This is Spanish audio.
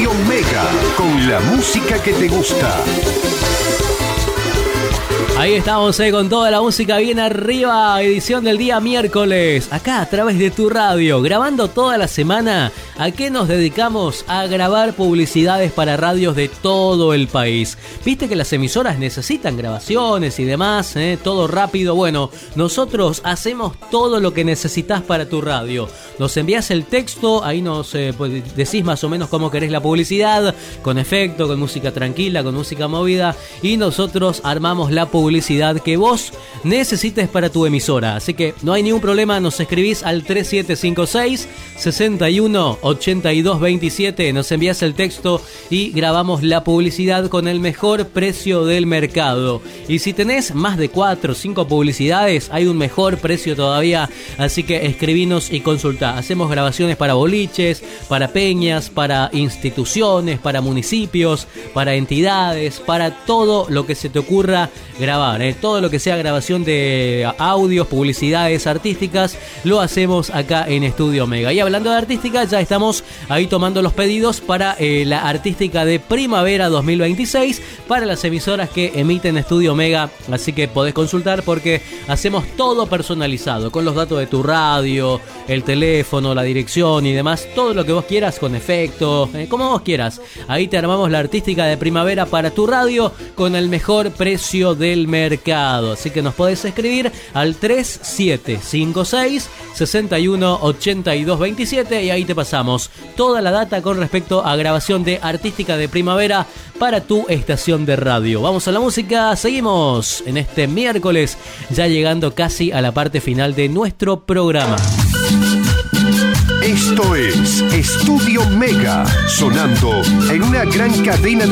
Estudio Mega, con la música que te gusta. Ahí estamos con toda la música bien arriba, edición del día miércoles, acá a través de tu radio, grabando toda la semana. ¿A qué nos dedicamos? A grabar publicidades para radios de todo el país. Viste que las emisoras necesitan grabaciones y demás, todo rápido. Bueno, nosotros hacemos todo lo que necesitas para tu radio. Nos envías el texto, ahí nos decís más o menos cómo querés la publicidad, con efecto, con música tranquila, con música movida, y nosotros armamos la publicidad que vos necesites para tu emisora. Así que no hay ningún problema, nos escribís al 3756 61 82 27, nos envías el texto y grabamos la publicidad con el mejor precio del mercado. Y si tenés más de 4 o 5 publicidades, hay un mejor precio todavía, así que escribinos y consultá. Hacemos grabaciones para boliches, para peñas, para instituciones, para municipios, para entidades, para todo lo que se te ocurra grabar, todo lo que sea grabación de audios, publicidades artísticas, lo hacemos acá en Estudio Mega. Y hablando de artística, ya estamos ahí tomando los pedidos para la artística de primavera 2026 para las emisoras que emiten Estudio Mega, así que podés consultar porque hacemos todo personalizado, con los datos de tu radio, el teléfono, la dirección y demás, todo lo que vos quieras, con efecto, como vos quieras. Ahí te armamos la artística de primavera para tu radio con el mejor precio del mercado, así que nos podés escribir al 3756 61 82 27 y ahí te pasamos toda la data con respecto a grabación de artística de primavera para tu estación de radio. Vamos a la música, seguimos en este miércoles, ya llegando casi a la parte final de nuestro programa. Esto es Estudio Mega, sonando en una gran cadena de